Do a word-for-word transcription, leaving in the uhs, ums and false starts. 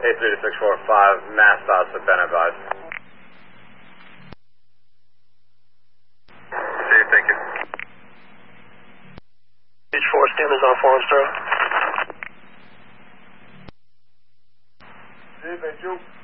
eight three six four five, mass thoughts have been advised. See you, thank you. Beach four, stem is on form, sir. See you, thank you.